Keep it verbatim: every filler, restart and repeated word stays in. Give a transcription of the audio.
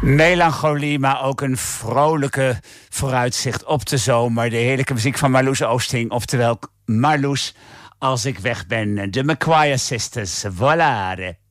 Melancholie, maar ook een vrolijke vooruitzicht op de zomer. De heerlijke muziek van Marloes Oosting, oftewel Marloes, als ik weg ben. De McQuire Sisters, voilà.